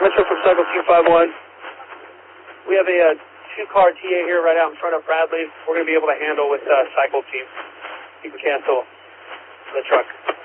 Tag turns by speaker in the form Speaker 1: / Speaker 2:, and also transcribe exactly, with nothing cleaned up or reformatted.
Speaker 1: Metro from Cycle Team five one. We have a uh, two-car T A here right out in front of Bradley. We're going to be able to handle with uh, Cycle Team. You can cancel the truck.